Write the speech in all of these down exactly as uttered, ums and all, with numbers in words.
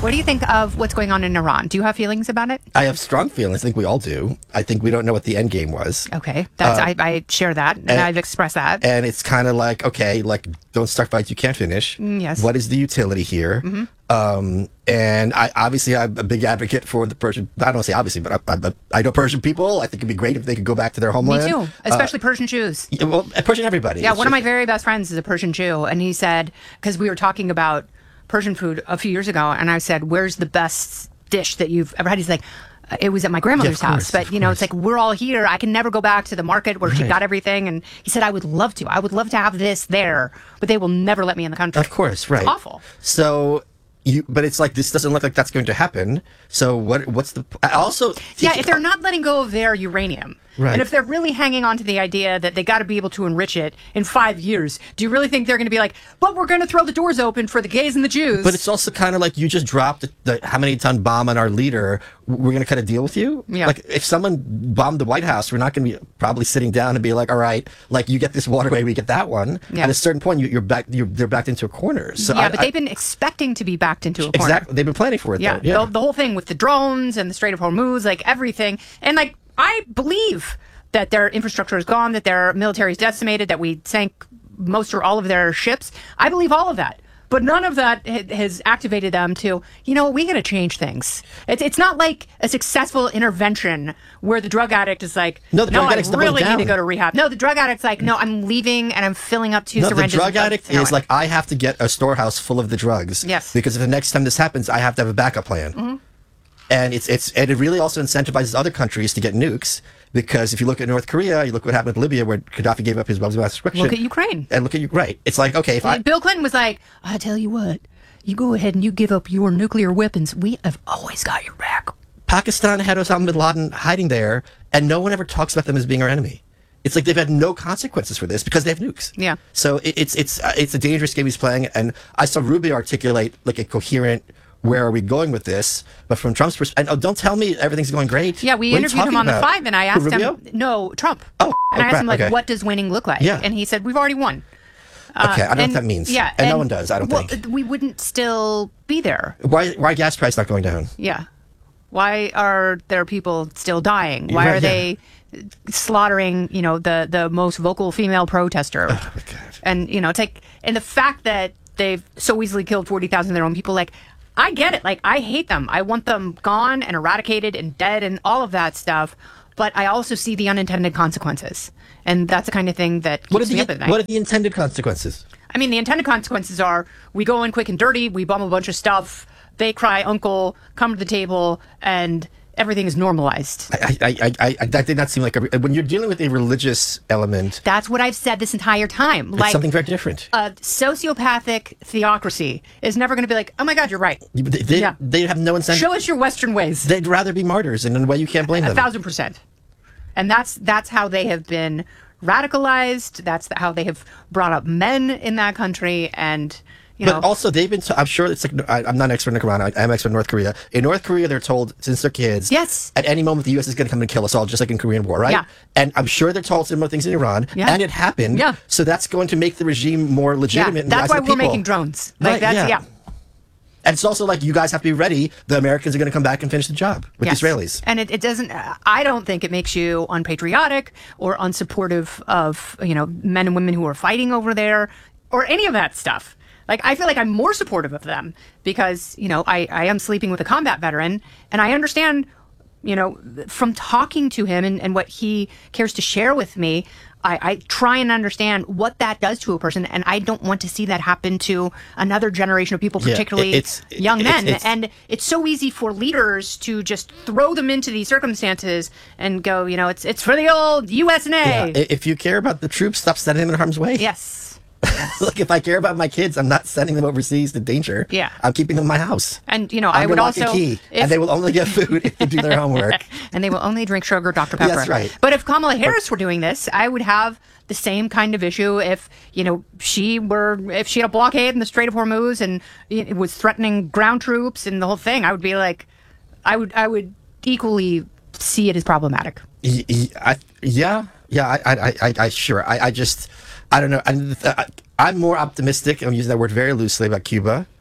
What do you think of what's going on in Iran? Do you have feelings about it? I have strong feelings. I think we all do. I think we don't know what the end game was. Okay, that's Uh, I, I share that, and, and- I've expressed that. And it's kind of like, okay, like, don't start fights you can't finish. Mm, yes. What is the utility here? Mm-hmm. Um, and I obviously I'm a big advocate for the Persian. I don't want to say obviously, but I, I, I know Persian people. I think it'd be great if they could go back to their Me homeland. too, especially Persian Jews. Yeah, well, Persian everybody. Yeah, It's one of my just- very best friends is a Persian Jew, and he said, because we were talking about Persian food a few years ago, and I said, "Where's the best dish that you've ever had?" He's like, "Uh, "It was at my grandmother's Yeah, of house," course, but of you know, course. it's like we're all here. I can never go back to the market where she Right. got everything, and he said, "I would love to. I would love to have this there, but they will never let me in the country." Of course, right. It's awful. So. You, but it's like this doesn't look like that's going to happen. So what? What's the? I also, Yeah, if they're not letting go of their uranium, Right. and if they're really hanging on to the idea that they got to be able to enrich it in five years, do you really think they're going to be like, but we're going to throw the doors open for the gays and the Jews? But it's also kind of like you just dropped the, the how many ton bomb on our leader. We're going to kind of deal with you. Yeah. Like if someone bombed the White House, we're not going to be probably sitting down and be like, all right, like you get this waterway, we get that one. Yeah. At a certain point, you, you're back. You're they're backed into a corner. So yeah, I- but I- they've been expecting to be backed into a corner. exactly. They've been planning for it. Yeah, though. yeah. The, the whole thing with the drones and the Strait of Hormuz, like everything. And like, I believe that their infrastructure is gone, that their military is decimated, that we sank most or all of their ships. I believe all of that. But none of that ha- has activated them to, you know, we got to change things. It's it's not like a successful intervention where the drug addict is like, No, the drug I addict's doubling really need to down. go to rehab. No, the drug addict's like, no, I'm leaving and I'm filling up two No, the syringes. drug of addict heroin. is like, I have to get a storehouse full of the drugs. Yes. Because if the next time this happens, I have to have a backup plan. Mm-hmm. And it's it's and it really also incentivizes other countries to get nukes. Because if you look at North Korea, you look what happened with Libya, where Gaddafi gave up his weapons of mass destruction. Look at Ukraine. And look at you, right? It's like, okay, if I And Bill Clinton was like, I tell you what, you go ahead and you give up your nuclear weapons. We have always got your back. Pakistan had Osama bin Laden hiding there, and no one ever talks about them as being our enemy. It's like they've had no consequences for this because they have nukes. Yeah. So it, it's it's uh, it's a dangerous game he's playing, and I saw Rubio articulate like a coherent. Where are we going with this? But from Trump's perspective, and oh, don't tell me everything's going great. Yeah, we What are you interviewed him talking on the about? five, and I Who, asked him, Rubio? no, Trump. Oh, and I oh, asked him, like, okay. what does winning look like? Yeah. And he said, we've already won. Okay, I don't know and- what that means. Yeah, and, no one does. I don't well, think. we wouldn't still be there. Why why gas price not going down? Yeah. Why are there people still dying? Why Right, are yeah. they slaughtering, you know, the, the most vocal female protester? Oh, my God. And, you know, it's like, and the fact that they've so easily killed forty thousand of their own people, like, I get it. Like, I hate them. I want them gone and eradicated and dead and all of that stuff. But I also see the unintended consequences. And that's the kind of thing that keeps What are me up the at night. what are the intended consequences? I mean, the intended consequences are we go in quick and dirty, we bomb a bunch of stuff, they cry uncle, come to the table, and everything is normalized. I, I, I, I, that did not seem like a, when you're dealing with a religious element. That's what I've said this entire time. It's Like, something very different. a sociopathic theocracy is never going to be like, oh my God, you're right. They, they, yeah. they have no incentive. Show us your Western ways. They'd rather be martyrs, and in a way you can't blame A them. thousand percent. And that's that's how they have been radicalized. That's how they have brought up men in that country. And, you But know, also, they've been. T- I'm sure it's like I, I'm not an expert in Iran. I, I'm an expert in North Korea. In North Korea, they're told since they're kids. Yes. At any moment, the U S is going to come and kill us all, just like in Korean War, right? Yeah. And I'm sure they're told similar things in Iran. Yeah. And it happened. Yeah. So that's going to make the regime more yeah, legitimate. in the that's eyes why of the we're people. making drones. Like, Right, that's, yeah. yeah. And it's also like you guys have to be ready. The Americans are going to come back and finish the job with Yes. the Israelis. And it, it doesn't, I don't think it makes you unpatriotic or unsupportive of, you know, men and women who are fighting over there or any of that stuff. Like, I feel like I'm more supportive of them because, you know, I, I am sleeping with a combat veteran and I understand, you know, from talking to him and, and what he cares to share with me, I, I try and understand what that does to a person, and I don't want to see that happen to another generation of people, Yeah, particularly it's- young it's- men. it's- and it's so easy for leaders to just throw them into these circumstances and go, you know, it's it's for the old U S and A. Yeah. I- If you care about the troops, stop sending them in harm's way. Yes. Look, if I care about my kids, I'm not sending them overseas to danger. Yeah. I'm keeping them in my house. And, you know, I'm I would gonna lock and also... key, if- and they will only get food if they do their homework. and they will only drink sugar Doctor Pepper. That's right. But if Kamala Harris were doing this, I would have the same kind of issue if, you know, she were, if she had a blockade in the Strait of Hormuz and it was threatening ground troops and the whole thing, I would be like, I would, I would equally see it as problematic. Y- y- I- yeah, yeah, I, I, I, I sure. I, I just, I don't know. I, I, I'm more optimistic. I'm using that word very loosely about Cuba.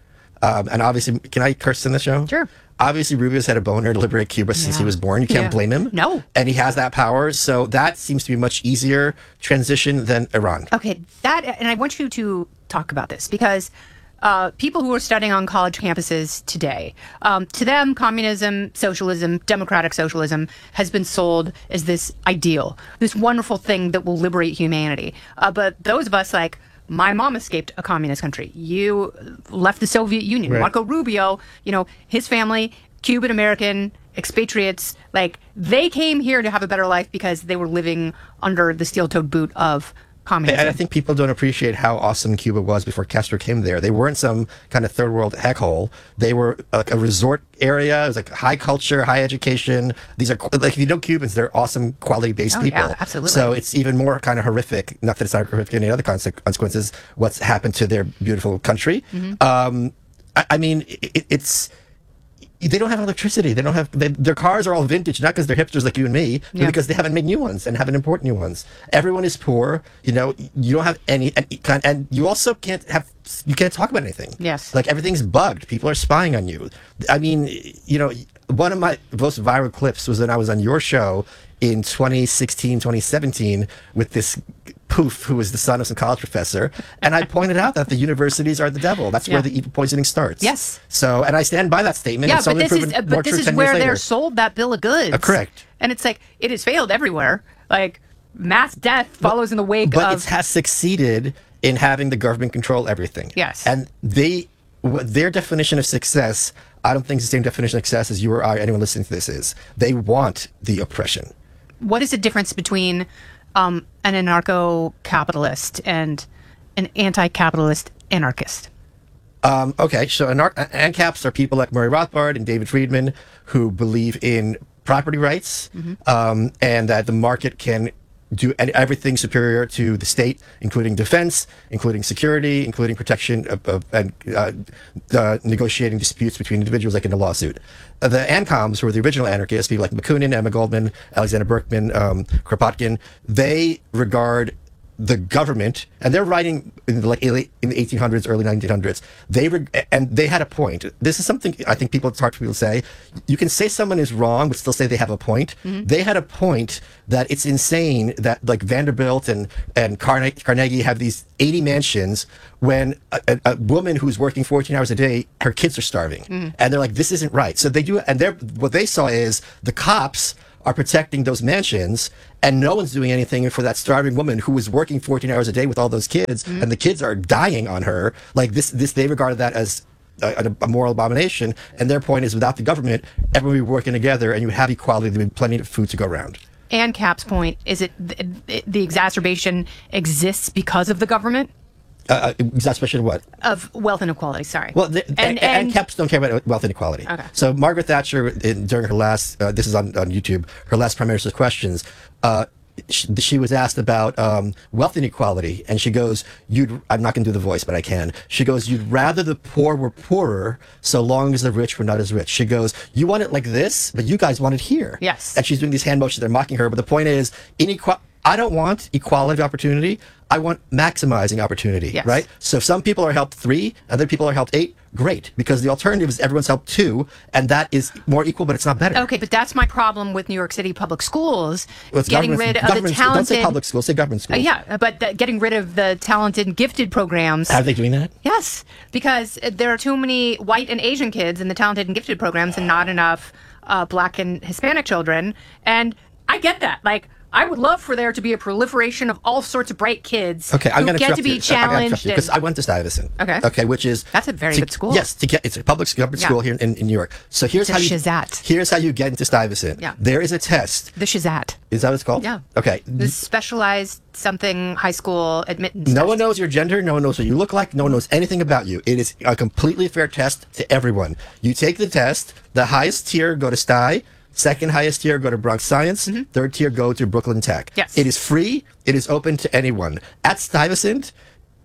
Um, and obviously, can I curse in the show? Sure. Obviously, Rubio's had a boner to liberate Cuba since Yeah. he was born. You can't Yeah. blame him. No. And he has that power. So that seems to be a much easier transition than Iran. Okay, that, and I want you to talk about this because uh, people who are studying on college campuses today, um, to them, communism, socialism, democratic socialism has been sold as this ideal, this wonderful thing that will liberate humanity. Uh, but those of us like, my mom escaped a communist country. You left the Soviet Union. Right. Marco Rubio, you know, his family, Cuban American expatriates, like they came here to have a better life because they were living under the steel-toed boot of communism. And I think people don't appreciate how awesome Cuba was before Castro came there. They weren't some kind of third world heckhole. They were like a resort area. It was like high culture, high education. These are like, if you know Cubans, they're awesome, quality based Oh, people. yeah, absolutely. So it's even more kind of horrific. Not that it's not horrific in any other conse- consequences. What's happened to their beautiful country? Mm-hmm. Um, I, I mean, it, it's. They don't have electricity. They don't have they, their cars are all vintage, not because they're hipsters like you and me, but Yeah. because they haven't made new ones and haven't imported new ones. Everyone is poor. You know, you don't have any, and, and you also can't have you can't talk about anything. Yes. like everything's bugged. People are spying on you. I mean, you know, one of my most viral clips was when I was on your show in twenty sixteen, twenty seventeen with this poof who was the son of some college professor, and I pointed out that the universities are the devil. That's Yeah. where the evil poisoning starts. Yes. So, and I stand by that statement. Yeah, It's but only this is proven uh, more but this true is ten where years they're later. sold that bill of goods. Uh, correct. And it's like it has failed everywhere. Like mass death follows in the wake But of it has succeeded in having the government control everything. Yes. And they, what their definition of success, I don't think it's the same definition of success as you or I, anyone listening to this is. They want the oppression. what is the difference between um, an anarcho-capitalist and an anti-capitalist anarchist? Um, okay, so anar- ANCAPs are people like Murray Rothbard and David Friedman who believe in property rights um, and that the market can do any- everything superior to the state, including defense, including security, including protection of, of and uh, uh, negotiating disputes between individuals, like in a lawsuit. Uh, the ANCOMs, who were the original anarchists, people like Bakunin, Emma Goldman, Alexander Berkman, um, Kropotkin, they regard the government, and they're writing in the, like in the eighteen hundreds, early nineteen hundreds. They reg- and they had a point. This is something I think people it's hard for people to say. You can say someone is wrong, but still say they have a point. Mm-hmm. They had a point that it's insane that like Vanderbilt and and Carnegie, Carnegie have these eighty mansions when a, a, a woman who's working fourteen hours a day, her kids are starving, mm-hmm. and they're like, this isn't right. So they do, and they're what they saw is the cops are protecting those mansions, and no one's doing anything for that starving woman who was working fourteen hours a day with all those kids, mm-hmm. and the kids are dying on her. Like this, this they regarded that as a, a moral abomination. And their point is, without the government, everyone would be working together, and you would have equality. There would be plenty of food to go around. And Cap's point is it the, the exacerbation exists because of the government? Uh, exacerbation of what? Of wealth inequality, sorry. Well, the, and, and, and caps don't care about wealth inequality. Okay. So Margaret Thatcher, in, during her last, uh, this is on, on YouTube, her last Prime Minister's questions, uh, she, she was asked about um, wealth inequality, and she goes, "You'd." I'm not going to do the voice, but I can. She goes, "You'd rather the poor were poorer, so long as the rich were not as rich." She goes, "You want it like this, but you guys want it here." Yes. And she's doing these hand motions. They're mocking her, but the point is, inequality. I don't want equality of opportunity. I want maximizing opportunity, Yes. right? So if some people are helped three, other people are helped eight, great. Because the alternative is everyone's helped two, and that is more equal, but it's not better. Okay, but that's my problem with New York City public schools, Well, it's getting government- rid of the government- talented... Don't say public schools, say government Uh, schools. yeah, but the, getting rid of the talented and gifted programs. Are they doing that? Yes, because there are too many white and Asian kids in the talented and gifted programs and not enough uh, black and Hispanic children. And I get that. Like, I would love for there to be a proliferation of all sorts of bright kids Okay, I'm who going to get to be challenged. because and- I went to Stuyvesant. Okay. Okay, which is That's a very to- good school. Yes, to get it's a public government Yeah. school here in, in New York. So here's It's a how you Shizat. here's how you get into Stuyvesant. Yeah. There is a test. the Shizat. Is that what it's called? Yeah. Okay. The specialized something high school admittance. No test. one knows your gender. No one knows what you look like. No one knows anything about you. It is a completely fair test to everyone. You take the test. The highest tier go to Stuyvesant. Second highest tier go to Bronx Science. Mm-hmm. Third tier go to Brooklyn Tech. Yes. It is free. It is open to anyone. At Stuyvesant,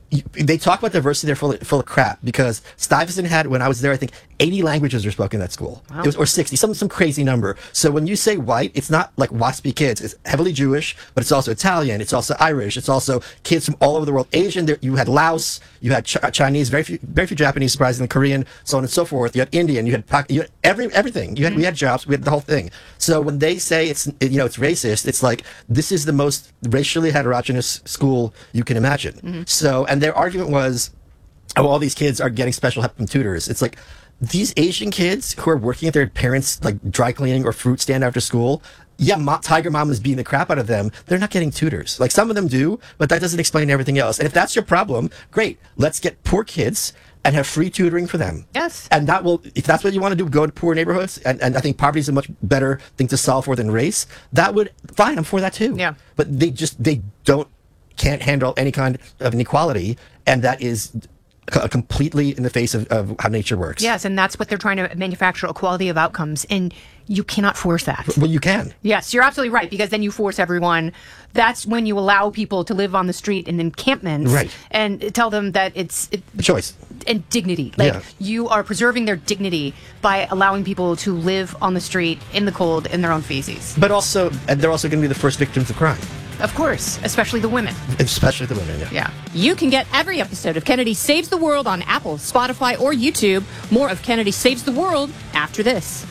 you, they talk about diversity, they're full of, full of crap, because Stuyvesant had, when I was there, I think eighty languages were spoken in that school. Wow. It was, or sixty, some some crazy number. So when you say white, it's not like WASPy kids. It's heavily Jewish, but it's also Italian, it's also Irish, it's also kids from all over the world. Asian, there, you had Laos, you had Ch- Chinese, very few, very few Japanese, surprisingly, Korean, so on and so forth. You had Indian, you had, you had every everything. You had, mm-hmm. We had jobs, we had the whole thing. So when they say it's, you know, it's racist, it's like, this is the most racially heterogeneous school you can imagine. Mm-hmm. So, and their argument was, oh, all these kids are getting special help from tutors. It's like, these Asian kids who are working at their parents' like dry cleaning or fruit stand after school, yeah, Mo- Tiger Mom is beating the crap out of them. They're not getting tutors. Like, some of them do, but that doesn't explain everything else. And if that's your problem, great. Let's get poor kids and have free tutoring for them. Yes. And that will, if that's what you want to do, go to poor neighborhoods. And, and I think poverty is a much better thing to solve for than race. That would, fine, I'm for that too. Yeah. But they just, they don't, can't handle any kind of inequality. And that is completely in the face of, of how nature works. Yes, and that's what they're trying to manufacture, equality of outcomes, and you cannot force that. Well, you can. Yes, you're absolutely right, because then you force everyone. That's when you allow people to live on the street in encampments, right, and tell them that it's it, a choice and dignity. Like, yeah. You are preserving their dignity by allowing people to live on the street in the cold in their own feces. But also, and they're also going to be the first victims of crime. Of course, especially the women. Especially the women, yeah. Yeah. You can get every episode of Kennedy Saves the World on Apple, Spotify, or YouTube. More of Kennedy Saves the World after this.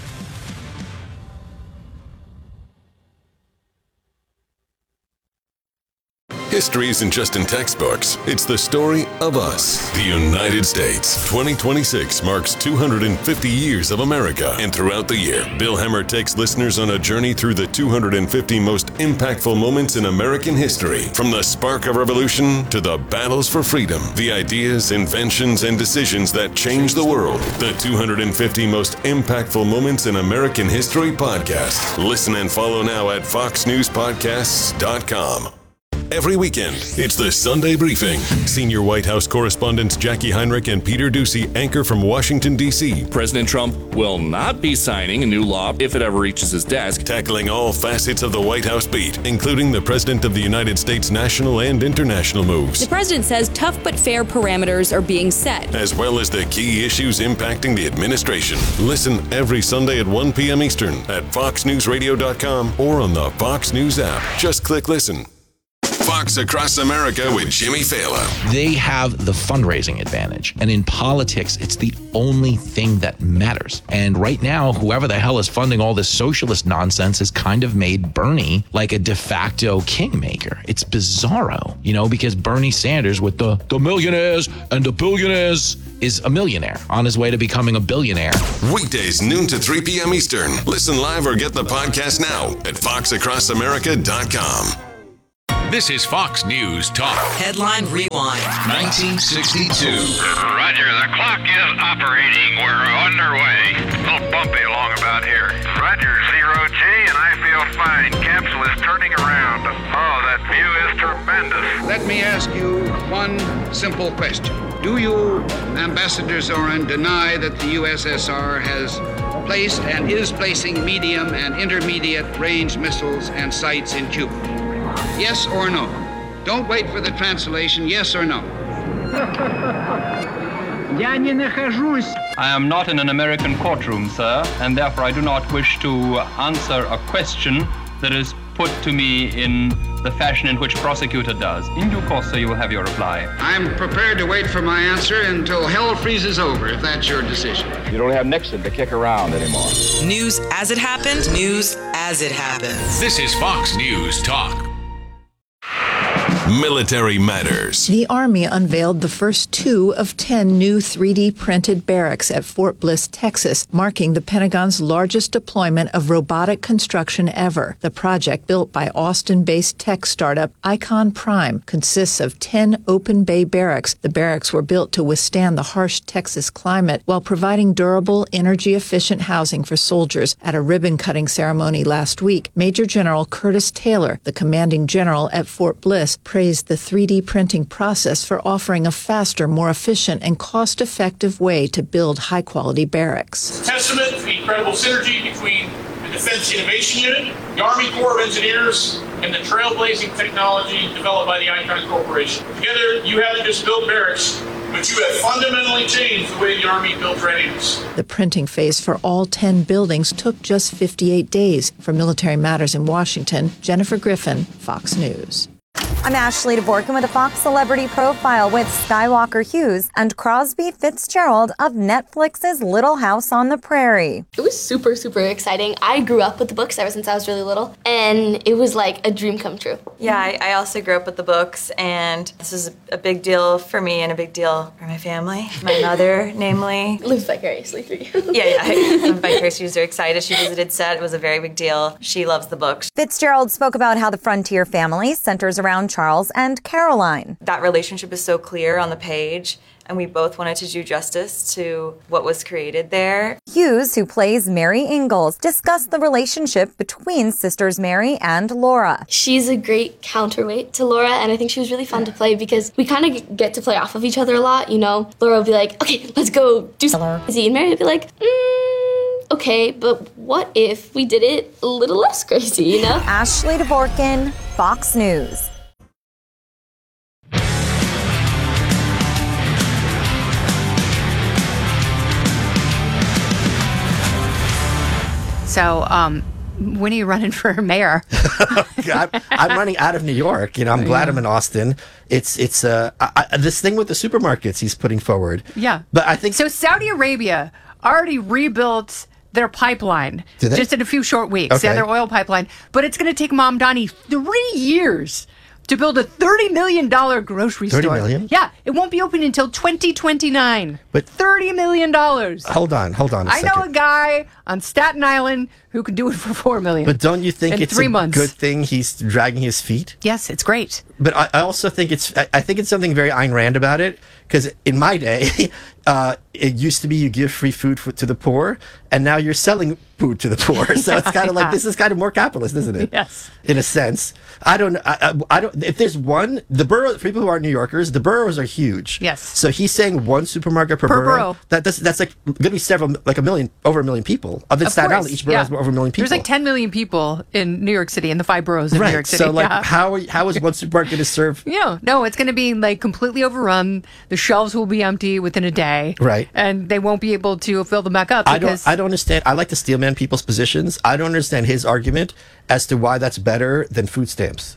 History isn't just in textbooks. It's the story of us, the United States. twenty twenty-six marks two hundred fifty years of America. And throughout the year, Bill Hemmer takes listeners on a journey through the two hundred fifty most impactful moments in American history. From the spark of revolution to the battles for freedom, the ideas, inventions, and decisions that changed the world. The two hundred fifty most impactful moments in American history podcast. Listen and follow now at fox news podcasts dot com. Every weekend, it's the Sunday Briefing. Senior White House correspondents Jackie Heinrich and Peter Doocy anchor from Washington, D C President Trump will not be signing a new law if it ever reaches his desk. Tackling all facets of the White House beat, including the President of the United States' national and international moves. The president says tough but fair parameters are being set, as well as the key issues impacting the administration. Listen every Sunday at one p.m. Eastern at fox news radio dot com or on the Fox News app. Just click listen. Fox Across America with Jimmy Fallon. They have the fundraising advantage. And in politics, it's the only thing that matters. And right now, whoever the hell is funding all this socialist nonsense has kind of made Bernie like a de facto kingmaker. It's bizarro, you know, because Bernie Sanders with the, the millionaires and the billionaires is a millionaire on his way to becoming a billionaire. Weekdays, noon to three p.m. Eastern. Listen live or get the podcast now at fox across america dot com. This is Fox News Talk. Headline Rewind. nineteen sixty-two. Roger, the clock is operating. We're underway. A little bumpy along about here. Roger, zero G, and I feel fine. Capsule is turning around. Oh, that view is tremendous. Let me ask you one simple question. Do you, Ambassador Zorin, deny that the U S S R has placed and is placing medium and intermediate range missiles and sites in Cuba? Yes or no? Don't wait for the translation. Yes or no? I am not in an American courtroom, sir, and therefore I do not wish to answer a question that is put to me in the fashion in which prosecutor does. In due course, sir, you will have your reply. I'm prepared to wait for my answer until hell freezes over, if that's your decision. You don't have Nixon to kick around anymore. News as it happened, news as it happens. This is Fox News Talk. Military Matters. The Army unveiled the first two of ten new three D printed barracks at Fort Bliss, Texas, marking the Pentagon's largest deployment of robotic construction ever. The project, built by Austin-based tech startup Icon Prime, consists of ten open bay barracks. The barracks were built to withstand the harsh Texas climate while providing durable, energy-efficient housing for soldiers. At a ribbon-cutting ceremony last week, Major General Curtis Taylor, the commanding general at Fort Bliss, praised the three D printing process for offering a faster, more efficient, and cost-effective way to build high-quality barracks. Testament to the incredible synergy between the Defense Innovation Unit, the Army Corps of Engineers, and the trailblazing technology developed by the Icahn Corporation. Together, you haven't just built barracks, but you have fundamentally changed the way the Army built readiness. The printing phase for all ten buildings took just fifty-eight days. For Military Matters in Washington, Jennifer Griffin, Fox News. I'm Ashley DeVorkin with a Fox Celebrity Profile with Skywalker Hughes and Crosby Fitzgerald of Netflix's Little House on the Prairie. It was super, super exciting. I grew up with the books ever since I was really little, and it was like a dream come true. Yeah, I, I also grew up with the books, and this is a big deal for me and a big deal for my family. My mother, namely. Lives vicariously through you. yeah, yeah. I'm vicariously. She was very excited. She visited set. It was a very big deal. She loves the books. Fitzgerald spoke about how the Frontier family centers around Charles and Caroline. That relationship is so clear on the page, and we both wanted to do justice to what was created there. Hughes, who plays Mary Ingalls, discussed the relationship between sisters Mary and Laura. She's a great counterweight to Laura, and I think she was really fun to play because we kind of get to play off of each other a lot. You know, Laura will be like, okay, let's go do something crazy, and Mary will be like, mm, okay, but what if we did it a little less crazy, you know? Ashley DeVorkin, Fox News. So, um, when are you running for mayor? I'm, I'm running out of New York. You know, I'm glad Yeah. I'm in Austin. It's it's uh I, I, this thing with the supermarkets he's putting forward. Yeah. But I think so. Saudi Arabia already rebuilt their pipeline Did they? just in a few short weeks. Okay. Yeah, their oil pipeline. But it's going to take Mamdani three years to build a thirty million dollars grocery thirty store. million? Yeah, it won't be open until twenty twenty-nine. But thirty million dollars. Hold on, hold on a I second. know a guy on Staten Island who can do it for four million dollars. But don't you think in it's three a months. good thing he's dragging his feet? Yes, it's great. But I, I also think it's I, I think it's something very Ayn Rand about it, because in my day, uh, it used to be you give free food for, to the poor, and now you're selling food to the poor. So it's kind of like this is kind of more capitalist, isn't it? Yes, in a sense. I don't. I, I, I don't. If there's one, the borough. For people who aren't New Yorkers, the boroughs are huge. Yes. So he's saying one supermarket per, Per borough. borough. That that's, that's like going to be several, like a million, over a million people. Of Of Staten course, Island, each borough yeah. has over a million people. There's like ten million people in New York City, in the five boroughs of right. New York City. So like, yeah. how are, how is one supermarket going to serve? Yeah, no, it's going to be like completely overrun. The shelves will be empty within a day. Right. And they won't be able to fill them back up I because don't. I don't understand. I like to steelman people's positions. I don't understand his argument as to why that's better than food stamps.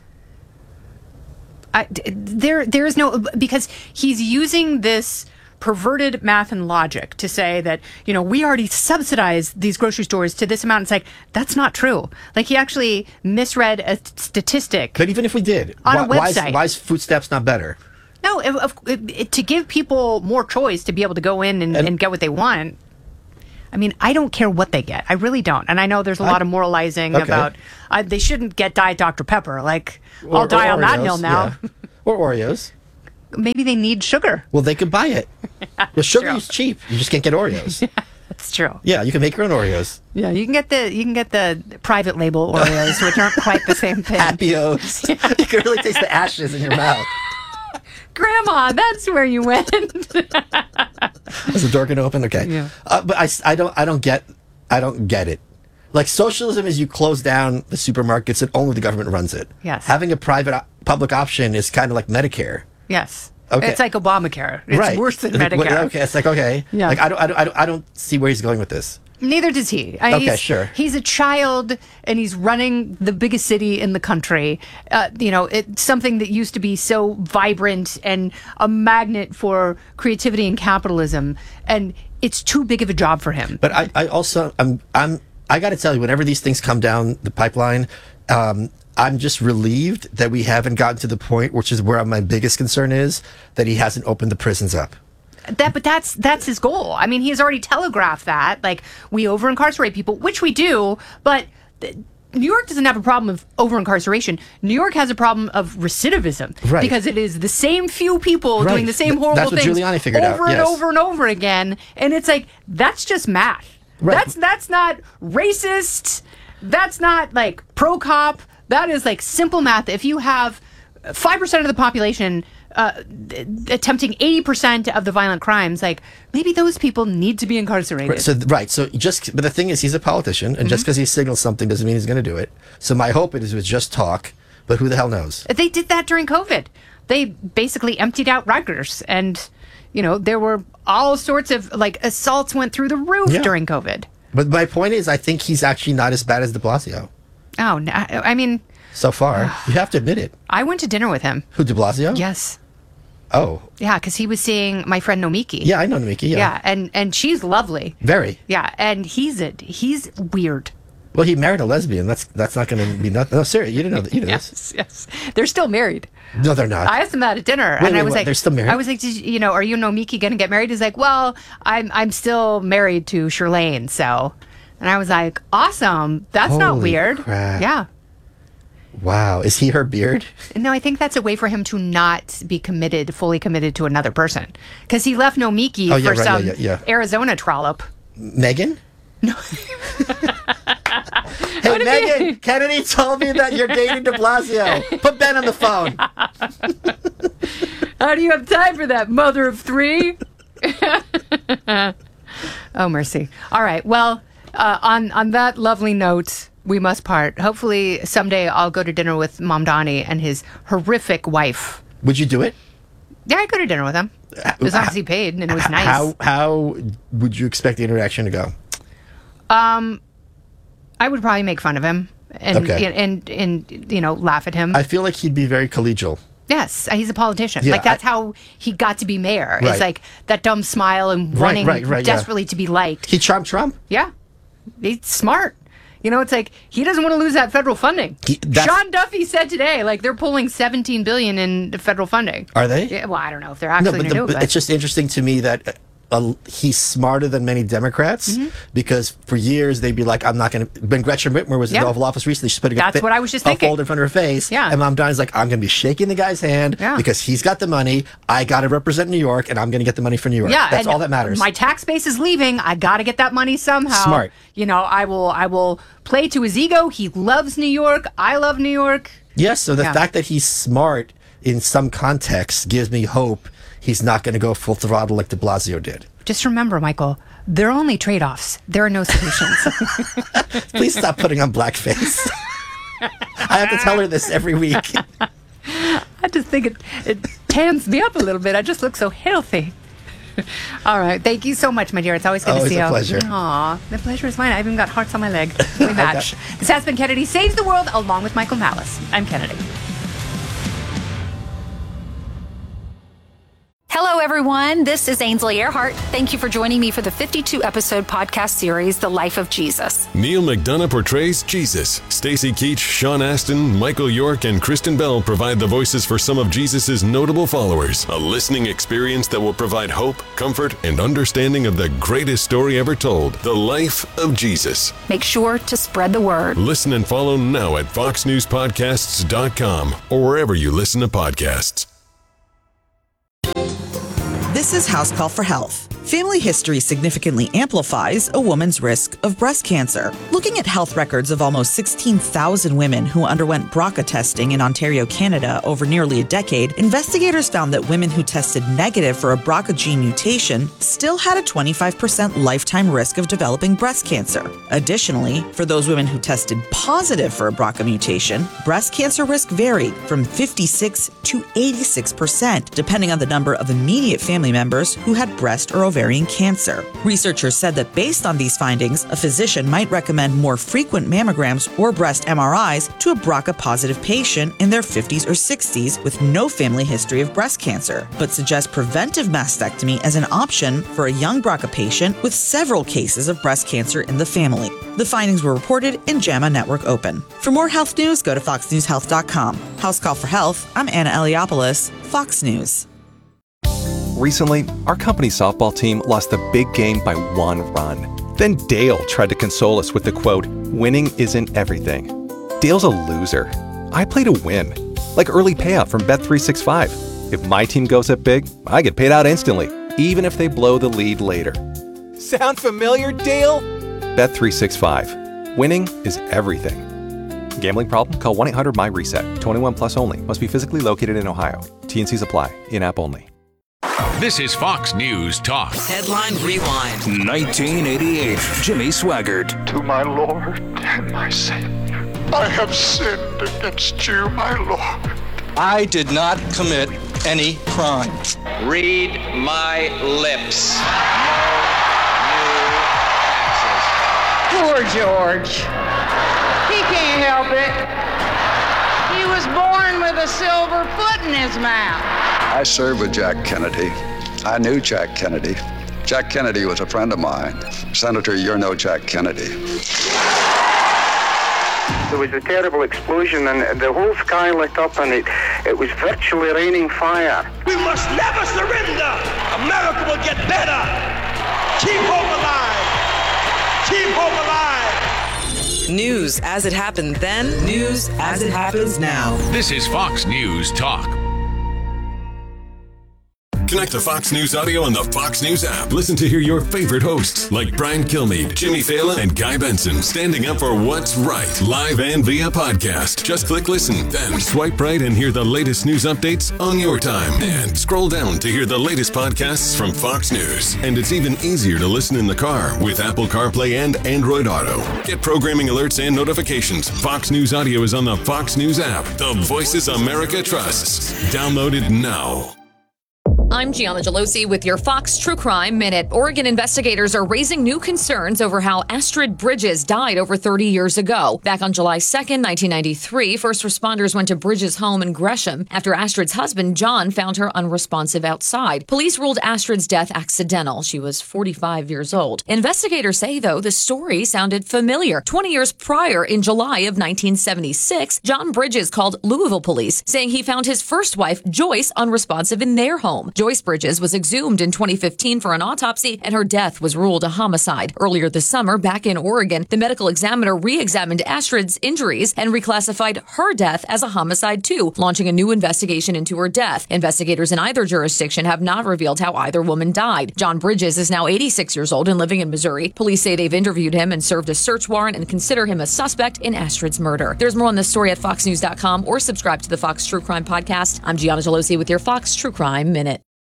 I, d- there there is no, because he's using this perverted math and logic to say that, you know, we already subsidize these grocery stores to this amount. It's like, that's not true. Like, he actually misread a statistic. But even if we did, on why, a why is, website. why is food stamps not better? No, if, if, if, to give people more choice to be able to go in and, And- and get what they want. I mean, I don't care what they get. I really don't. And I know there's a I- lot of moralizing okay. about uh, they shouldn't get Diet Doctor Pepper. Like, Or- I'll die or on that Oreos, hill now. yeah. Or Oreos. Maybe they need sugar. Well, they could buy it. The sugar is cheap. You just can't get Oreos. That's true. Yeah, you can make your own Oreos. Yeah, you can get the you can get the private label Oreos, which aren't quite the same thing. Happy O's. You can really taste the ashes in your mouth. Grandma, that's where you went. Is the door gonna open? Okay. Yeah. Uh, but I, I don't I don't get I don't get it. Like, socialism is you close down the supermarkets and only the government runs it. Yes. Having a private op- public option is kind of like Medicare. Yes. Okay. It's like Obamacare. It's right. worse than Medicare. Okay, it's like, okay. Yeah. Like, I don't, I don't I don't I don't see where he's going with this. Neither does he. I- Okay, he's, sure. He's a child, and he's running the biggest city in the country. Uh, you know, it's something that used to be so vibrant and a magnet for creativity and capitalism, and it's too big of a job for him. But I, I also I'm I'm I got to tell you, whenever these things come down the pipeline, um, I'm just relieved that we haven't gotten to the point, which is where my biggest concern is, that he hasn't opened the prisons up. That, but that's that's his goal. I mean, he's already telegraphed that, like, we over incarcerate people, which we do, but th- New York doesn't have a problem of over incarceration. New York has a problem of recidivism, Right. because it is the same few people Right. doing the same Th- horrible that's what things Giuliani figured out, over and yes. over and over again, and it's like, that's just math. Right. That's that's not racist. That's not like pro cop. That is like simple math. If you have five percent of the population uh, attempting eighty percent of the violent crimes, like, maybe those people need to be incarcerated. Right, so right, so just but the thing is, he's a politician, and just because he signals something doesn't mean he's going to do it. So my hope is it was just talk. but who the hell knows? They did that during COVID. They basically emptied out Rikers, and you know there were all sorts of like assaults went through the roof Yeah. during COVID. But my point is, I think he's actually not as bad as de Blasio Oh, no, I mean, so far. You have to admit it. I went to dinner with him. Who, de Blasio? Yes. Oh. Yeah, because he was seeing my friend Nomiki. Yeah, I know Nomiki, yeah. Yeah, and and she's lovely. Very. Yeah, and he's a he's weird. Well, he married a lesbian. That's that's not going to be nothing. No, serious. You didn't know that. You knew Yes, yes. They're still married. this. No, they're not. I asked him that at dinner, Wait, and wait, I was what? like, They're still married? I was like, Did you, you know, are you and Nomiki going to get married? He's like, well, I'm I'm still married to Shirlane, so. And I was like, awesome. That's not Holy weird. crap. Yeah. Wow. Is he her beard? No, I think that's a way for him to not be committed, fully committed to another person, because he left Nomiki Oh, yeah, for right, some yeah, yeah, yeah. Arizona trollop. Megan? No. Hey, Megan, Kennedy told me that you're dating de Blasio. Put Ben on the phone. How do you have time for that, mother of three? Oh, mercy. All right. Well, uh, on on that lovely note, we must part. Hopefully, someday I'll go to dinner with Mom Donnie and his horrific wife. Would you do it? Yeah, I'd go to dinner with him. As long as he paid and it was nice. How how would you expect the interaction to go? Um, I would probably make fun of him and Okay. and, and and you know laugh at him. I feel like he'd be very collegial. Yes, he's a politician. Yeah, like that's I- how he got to be mayor. Right. It's like that dumb smile and Right, wanting right, right, yeah. desperately to be liked. He charmed Trump. Yeah, he's smart. You know, it's like he doesn't want to lose that federal funding. He- that's- Sean Duffy said today, like they're pulling seventeen billion in federal funding. Are they? Yeah, well, I don't know if they're No, actually but, going the, to do it. but it's just interesting to me that uh, uh, he's smarter than many Democrats Mhm. because for years they'd be like, I'm not going to. When Gretchen Whitmer was in Yeah. the Oval Office recently, she's putting That's a, fi- what I was just a thinking. fold in front of her face. Yeah. And Mom Donnie's like, I'm going to be shaking the guy's hand Yeah. because he's got the money. I got to represent New York and I'm going to get the money for New York. Yeah, That's and all that matters. My tax base is leaving. I got to get that money somehow. Smart. You know, I will. I will play to his ego. He loves New York. I love New York. Yes, so the Yeah. fact that he's smart in some context gives me hope he's not going to go full throttle like de Blasio did. Just remember, Michael, there are only trade-offs. There are no solutions. Please stop putting on blackface. I have to tell her this every week. I just think it, it tans me up a little bit. I just look so healthy. All right. Thank you so much, my dear. It's always good Always to see a you. pleasure. Aw, the pleasure is mine. I even got hearts on my leg. We match. This has been Kennedy Saves the World along with Michael Malice. I'm Kennedy. Hello, everyone. This is Ainsley Earhart. Thank you for joining me for the fifty-two episode podcast series, The Life of Jesus. Neil McDonough portrays Jesus. Stacy Keach, Sean Astin, Michael York, and Kristen Bell provide the voices for some of Jesus' notable followers. A listening experience that will provide hope, comfort, and understanding of the greatest story ever told, The Life of Jesus. Make sure to spread the word. Listen and follow now at fox news podcasts dot com or wherever you listen to podcasts. This is House Call for Health. Family history significantly amplifies a woman's risk of breast cancer. Looking at health records of almost sixteen thousand women who underwent B R C A testing in Ontario, Canada over nearly a decade, investigators found that women who tested negative for a B R C A gene mutation still had a twenty-five percent lifetime risk of developing breast cancer. Additionally, for those women who tested positive for a B R C A mutation, breast cancer risk varied from fifty-six to eighty-six percent, depending on the number of immediate family members who had breast or ovarian cancer. Researchers said that based on these findings, a physician might recommend more frequent mammograms or breast M R Is to a B R C A positive patient in their fifties or sixties with no family history of breast cancer, but suggest preventive mastectomy as an option for a young B R C A patient with several cases of breast cancer in the family. The findings were reported in JAMA Network Open. For more health news, go to fox news health dot com. House Call for Health, I'm Anna Eliopoulos, Fox News. Recently, our company's softball team lost a big game by one run. Then Dale tried to console us with the quote, "Winning isn't everything." Dale's a loser. I play to win. Like early payout from Bet three sixty-five. If my team goes up big, I get paid out instantly, even if they blow the lead later. Sound familiar, Dale? Bet three sixty-five. Winning is everything. Gambling problem? Call one eight hundred my reset. twenty-one plus only. Must be physically located in Ohio. T and C's apply. In-app only. This is Fox News Talk. Headline Rewind. nineteen eighty-eight. Jimmy Swaggart. To my Lord and my Savior. I have sinned against you, my Lord. I did not commit any crime. Read my lips. Poor George. He can't help it. He was born with a silver foot in his mouth. I served with Jack Kennedy. I knew Jack Kennedy. Jack Kennedy was a friend of mine. Senator, you're no Jack Kennedy. There was a terrible explosion and the whole sky lit up and it, it was virtually raining fire. We must never surrender. America will get better. Keep hope alive. Keep hope alive. News as it happened then, news as it happens now. This is Fox News Talk. Connect to Fox News Audio on the Fox News app. Listen to hear your favorite hosts like Brian Kilmeade, Jimmy Fallon, and Guy Benson standing up for what's right, live and via podcast. Just click listen, then swipe right and hear the latest news updates on your time. And scroll down to hear the latest podcasts from Fox News. And it's even easier to listen in the car with Apple CarPlay and Android Auto. Get programming alerts and notifications. Fox News Audio is on the Fox News app. The voices America trusts. Download it now. I'm Gianna Gelosi with your Fox True Crime Minute. Oregon investigators are raising new concerns over how Astrid Bridges died over thirty years ago. Back on July second, nineteen ninety-three, first responders went to Bridges' home in Gresham after Astrid's husband, John, found her unresponsive outside. Police ruled Astrid's death accidental. She was forty-five years old. Investigators say, though, the story sounded familiar. twenty years prior, in July of nineteen seventy-six, John Bridges called Louisville police, saying he found his first wife, Joyce, unresponsive in their home. Joyce Bridges was exhumed in twenty fifteen for an autopsy, and her death was ruled a homicide. Earlier this summer, back in Oregon, the medical examiner re-examined Astrid's injuries and reclassified her death as a homicide too, launching a new investigation into her death. Investigators in either jurisdiction have not revealed how either woman died. John Bridges is now eighty-six years old and living in Missouri. Police say they've interviewed him and served a search warrant and consider him a suspect in Astrid's murder. There's more on this story at fox news dot com or subscribe to the Fox True Crime Podcast. I'm Gianna Gelosi with your Fox True Crime Minute.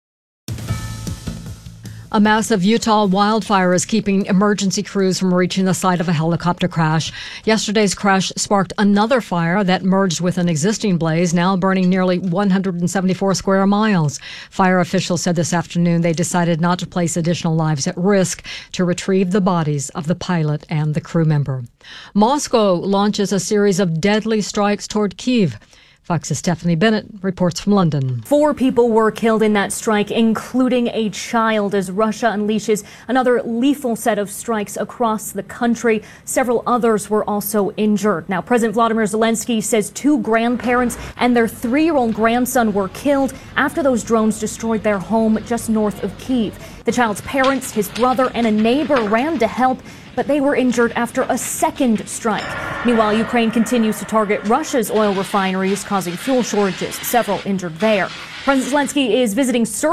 A massive Utah wildfire is keeping emergency crews from reaching the site of a helicopter crash. Yesterday's crash sparked another fire that merged with an existing blaze, now burning nearly one hundred seventy-four square miles. Fire officials said this afternoon they decided not to place additional lives at risk to retrieve the bodies of the pilot and the crew member. Moscow launches a series of deadly strikes toward Kyiv. Fox's Stephanie Bennett reports from London. Four people were killed in that strike, including a child, as Russia unleashes another lethal set of strikes across the country. Several others were also injured. Now, President Vladimir Zelensky says two grandparents and their three-year-old grandson were killed after those drones destroyed their home just north of Kyiv. The child's parents, his brother, and a neighbor ran to help, but they were injured after a second strike. Meanwhile, Ukraine continues to target Russia's oil refineries, causing fuel shortages, several injured there. President Zelensky is visiting Serbia